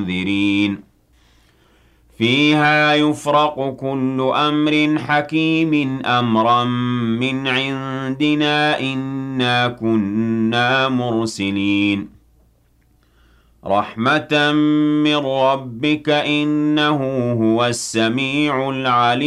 منذرين فيها يفرق كل أمر حكيم أمرا من عندنا إنا كنا مرسلين رحمة من ربك إنه هو السميع العليم